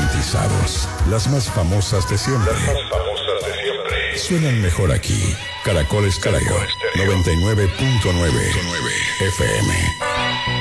garantizados. Las más famosas de siempre. Suenan mejor aquí. Caracol Estéreo 99.9 FM.